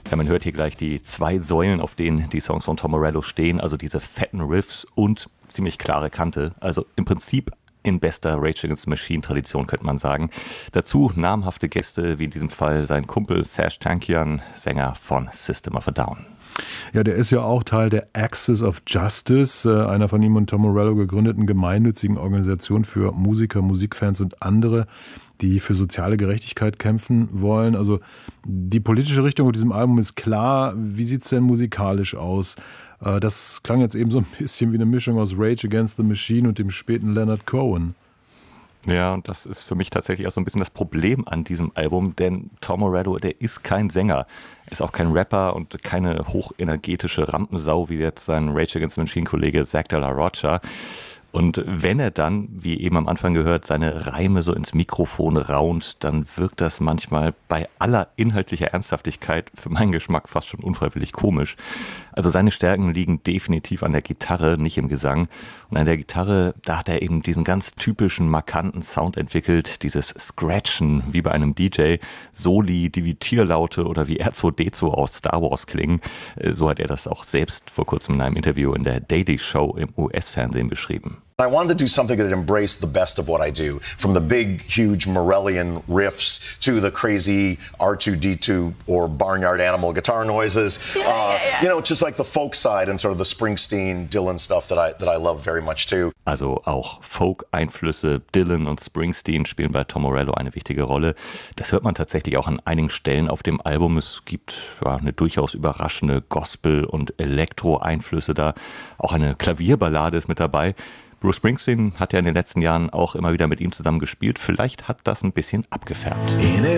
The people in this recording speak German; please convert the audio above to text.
Ja, man hört hier gleich die zwei Säulen, auf denen die Songs von Tom Morello stehen, also diese fetten Riffs und ziemlich klare Kante. Also im Prinzip in bester Rage Against the Machine Tradition, könnte man sagen. Dazu namhafte Gäste, wie in diesem Fall sein Kumpel Serj Tankian, Sänger von System of a Down. Ja, der ist ja auch Teil der Axis of Justice, einer von ihm und Tom Morello gegründeten gemeinnützigen Organisation für Musiker, Musikfans und andere, die für soziale Gerechtigkeit kämpfen wollen. Also die politische Richtung auf diesem Album ist klar. Wie sieht es denn musikalisch aus? Das klang jetzt eben so ein bisschen wie eine Mischung aus Rage Against the Machine und dem späten Leonard Cohen. Ja, und das ist für mich tatsächlich auch so ein bisschen das Problem an diesem Album, denn Tom Morello, der ist kein Sänger. Er ist auch kein Rapper und keine hochenergetische Rampensau wie jetzt sein Rage Against the Machine-Kollege Zack de la Rocha. Und wenn er dann, wie eben am Anfang gehört, seine Reime so ins Mikrofon raunt, dann wirkt das manchmal bei aller inhaltlicher Ernsthaftigkeit für meinen Geschmack fast schon unfreiwillig komisch. Also seine Stärken liegen definitiv an der Gitarre, nicht im Gesang. Und an der Gitarre, da hat er eben diesen ganz typischen, markanten Sound entwickelt, dieses Scratchen wie bei einem DJ, Soli, die wie Tierlaute oder wie R2D2 aus Star Wars klingen. So hat er das auch selbst vor kurzem in einem Interview in der Daily Show im US-Fernsehen beschrieben. I wanted to do something that embraced the best of what I do, from the big, huge Morellian riffs to the crazy R2D2 or Barnyard Animal guitar noises. You know, just like the folk side and sort of the Springsteen, Dylan stuff that I love very much too. Also auch Folk-Einflüsse, Dylan und Springsteen spielen bei Tom Morello eine wichtige Rolle. Das hört man tatsächlich auch an einigen Stellen auf dem Album. Es gibt eine durchaus überraschende Gospel- und Elektro-Einflüsse da. Auch eine Klavierballade ist mit dabei. Bruce Springsteen hat ja in den letzten Jahren auch immer wieder mit ihm zusammen gespielt. Vielleicht hat das ein bisschen abgefärbt.